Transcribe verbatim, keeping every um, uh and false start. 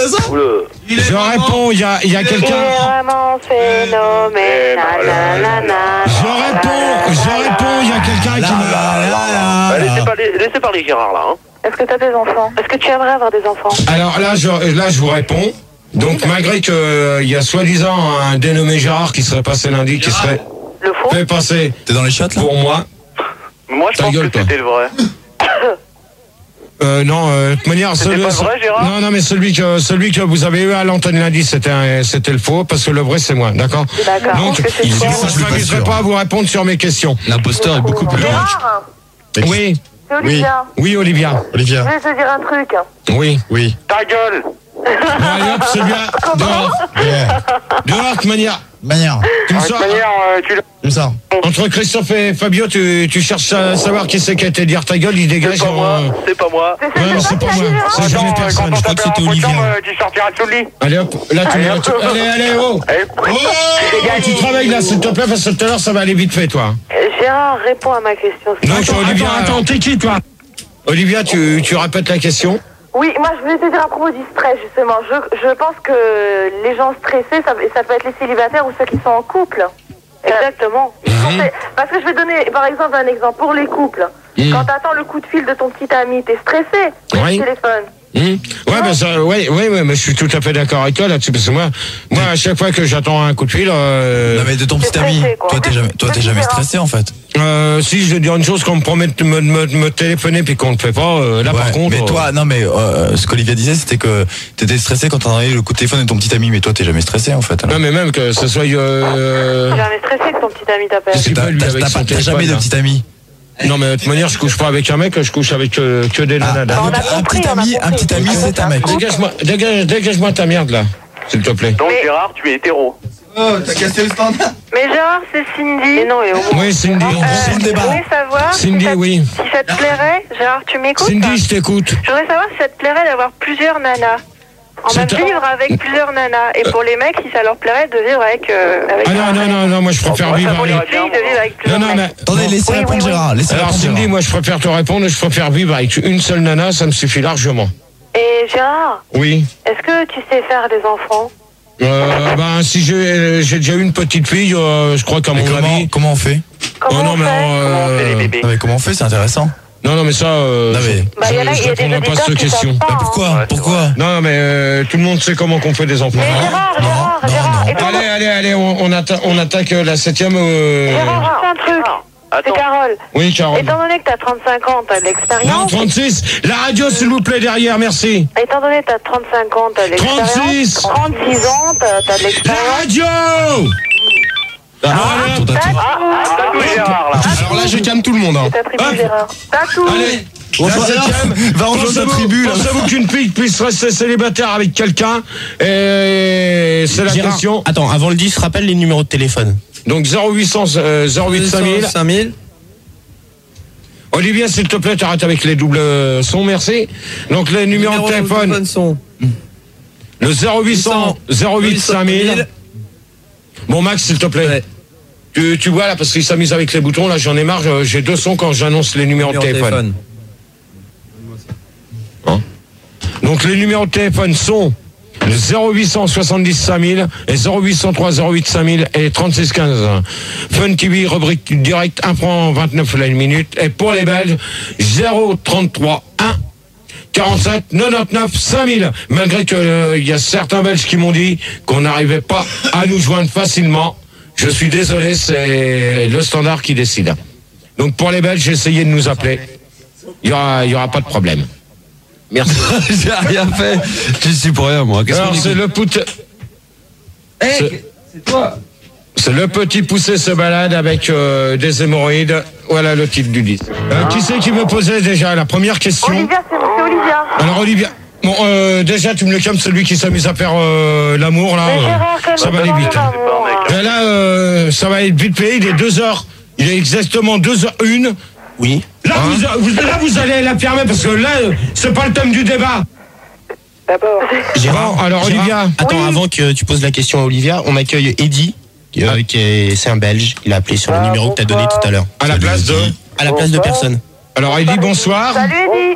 ça. Je réponds, il y a, y a quelqu'un. Il est vraiment phénoménal. Je réponds, je réponds, il y a quelqu'un qui m'a. Laissez parler, laissez parler Gérard là. Hein. Est-ce que tu as des enfants? Est-ce que tu aimerais avoir des enfants? Alors là, je, là, je vous réponds. Donc, malgré qu'il euh, y a soi-disant un dénommé Gérard qui serait passé lundi, qui serait le faux fait passer. T'es dans les chiottes là? Pour moi. Moi, je Ta pense gueule, que toi. c'était le vrai. Euh, non, euh, de toute manière, C'était celui, pas le vrai, Gérard? non, non, mais celui que, celui que vous avez eu à l'antenne lundi, c'était, un- c'était le faux, parce que le vrai, c'est moi, d'accord? D'accord. Donc, Est-ce que c'est je toi? ne m'amuserai pas à vous répondre sur mes questions. L'imposteur est beaucoup plus loin. Gérard, Oui, c'est Olivia. oui, Olivia. Je Olivia. vais te dire un truc. Oui. Oui. Ta gueule. Bon, allez, hop, celui-là, dehors. Yeah. Dehors, de manière. Manière. Tu me De toute sors. manière, euh, tu l'as. Comme ça. Entre Christophe et Fabio, tu, tu cherches à savoir qui c'est qui a été dire ta gueule, il dégage. C'est pas moi, euh, c'est pas moi. C'est Ouais, c'est c'est toi pas qui moi. l'as dit, Gérard? C'est jamais Attends, euh, personne. quand on Je crois que t'appelle c'était en Olivia. photo, euh, tu sortiras sous le lit. Allez hop, là tu, là, tu- allez, allez, oh. Allez. Oh, tu travailles là, s'il te plaît, parce que tout à l'heure ça va aller vite fait, toi. Euh, Gérard, réponds à ma question. Non, s'il te plaît. Olivia, attends, t'es qui, toi? Olivia, tu, tu répètes la question? Oui, moi je voulais te dire à propos du stress justement. Je, je pense que les gens stressés, ça, ça peut être les célibataires ou ceux qui sont en couple. Exactement. Mhm. Parce que je vais donner par exemple un exemple pour les couples. Mhm. Quand t'attends le coup de fil de ton petit ami, t'es stressé. Oui. Le téléphone. Hum. Ouais, ben ça, ouais, ouais, ouais, mais je suis tout à fait d'accord avec toi là-dessus, parce que moi, moi, à chaque fois que j'attends un coup de fil, euh, Non mais de ton T'es petit ami. stressé, quoi. Toi t'es jamais, toi t'es jamais stressé en fait. euh, si je veux dire une chose, qu'on me promet de me, me, me téléphoner puis qu'on ne le fait pas, euh, là Ouais, par contre. mais euh, toi, non mais euh, ce qu'Olivia disait, c'était que t'étais stressé quand t'entendais le coup de téléphone de ton petit ami, mais toi t'es jamais stressé en fait. alors. non, mais même que ce soit. Euh, T'es jamais stressé que ton petit ami t'appelle. Je sais T'as pas, lui, t'as- avec t'as son pas- t'as téléphone, jamais de là. petit ami. non, mais de toute manière, je couche pas avec un mec, je couche avec euh, que des Ah, nanas. on a donc, un compris, petit on a ami, un compris. petit ami, c'est un mec. Dégage-moi, dégage, dégage-moi ta merde là, s'il te plaît. Donc Mais- Gérard, tu es hétéro. Oh, t'as cassé le standard. Mais Gérard, c'est Cindy. Mais non, et au Oui, Cindy. c'est le débat. Je voulais savoir Cindy, si, ça, oui. si ça te plairait. Gérard, tu m'écoutes? Cindy, je t'écoute. Je voudrais savoir si ça te plairait d'avoir plusieurs nanas. En même C'est- vivre avec plusieurs nanas. Et pour les mecs, si ça leur plairait de vivre avec... Euh, avec Ah non, non, non, non, moi je préfère Oh, bah, vivre ça avec. pourrait Filles de vivre avec Non, plusieurs non, mais. mecs. Attendez, laissez Oui, répondre oui, oui. Gérard. Laissez Alors, répondre Cindy, Gérard. moi je préfère te répondre, je préfère vivre avec une seule nana, ça me suffit largement. Et Gérard, Oui. est-ce que tu sais faire des enfants? Euh, ben, si j'ai j'ai déjà eu une petite fille, euh, je crois qu'à Mais mon comment, avis. comment on fait? Comment Oh non, on mais. fait Comment on fait les Euh, bébés? Non mais comment on fait? C'est intéressant. non, non, mais ça. Euh, Non, mais- Bah, il y en a, je il y a des répondrai pas à auditeurs cette qui question. savent pas. Mais hein. pourquoi? Ouais, c'est Pourquoi? Non, mais euh, tout le monde sait comment qu'on fait des enfants. Mais Gérard, Gérard, non, Gérard, non. étant Allez, allez, allez, on, on, atta- on attaque euh, la septième. Euh... Gérard, c'est un truc. C'est Attends. Carole. Oui, Carole. Étant donné que t'as trente-cinq ans, t'as de Non, l'expérience. trente-six. La radio, s'il vous plaît, derrière, merci. Étant donné que t'as trente-cinq ans, t'as de l'expérience. trente-six. trente-six ans, t'as t'as de La l'expérience. radio. Ah, Voilà. ton tatou. Ah, t'as vu Gérard là. Alors là, je calme tout le monde. Hein. C'est ta tribu, Hop. Gérard. T'as tout. Allez. On La va- septième. va rejoindre Pensez-vous- ta tribu, là. Pensez-vous qu'une fille puisse rester célibataire avec quelqu'un? Et c'est la Gérard, question. attends, avant le dix, rappelle les numéros de téléphone. Donc zéro huit cents, euh, zéro huit cinq mille. cinq mille. Olivier, s'il te plaît, t'arrêtes avec les doubles euh, sons, merci. Donc les numéros de téléphone, sont le zéro huit cents, zéro huit cinq mille. Bon, Max, s'il te plaît. Ouais. Tu, tu vois là, parce qu'il s'amuse avec les boutons, là j'en ai marre, je- j'ai deux sons quand j'annonce les numéros de téléphone. Donc les numéros de téléphone sont le zéro huit cent soixante-dix cinq mille et zéro huit cent trois zéro huit cinq mille et trente-six quinze. Fun T V, rubrique direct, un franc vingt-neuf la minute. Et pour les Belges, zéro trente-trois un quarante-sept quatre-vingt-dix-neuf cinq mille. Malgré que euh, il y a certains Belges qui m'ont dit qu'on n'arrivait pas à nous joindre facilement. Je suis désolé, c'est le standard qui décide. Donc pour les Belges, essayez de nous appeler. Il y aura, il y aura pas de problème. Merci. J'ai rien fait. Je suis pour rien, moi. Qu'est-ce Alors qu'on c'est écoute le pout- c'est- c'est toi. c'est le petit poussé se balade avec euh, des hémorroïdes. Voilà le titre du disque. Euh, qui c'est qui me posait déjà la première question? Olivia, c'est c'est Olivia. Alors Olivia, bon euh, déjà tu me le calmes, celui qui s'amuse à faire euh, l'amour là. Mais euh, Gérard, ça va calme-toi, aller vite. mon hein. amour. Mais là euh, ça va être vite fait. Il est deux heures. Il est exactement deux heures une. Oui. Là, vous, vous- là vous allez la fermer parce que là euh, c'est pas le thème du débat. D'abord. Gérard, Bon, alors, Gérard, Olivia. Attends, Oui. avant que tu poses la question à Olivia, on accueille Eddy, qui, euh, qui est, c'est un Belge. Il a appelé sur le Ah, numéro que tu as donné bonsoir. tout à l'heure. À la place de. À la place de Bonsoir. personne. Alors il dit bonsoir. Salut Eddy.